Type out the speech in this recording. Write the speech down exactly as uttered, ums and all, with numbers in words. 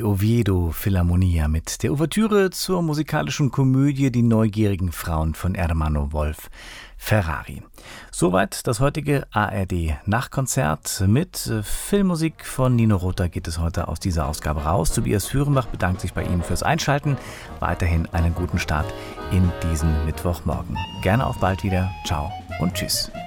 Oviedo Philharmonia mit der Ouvertüre zur musikalischen Komödie Die neugierigen Frauen von Ermanno Wolf Ferrari. Soweit das heutige A R D-Nachtkonzert mit Filmmusik von Nino Rota geht es heute aus dieser Ausgabe raus. Tobias Führenbach bedankt sich bei Ihnen fürs Einschalten. Weiterhin einen guten Start in diesen Mittwochmorgen. Gerne auf bald wieder. Ciao und tschüss.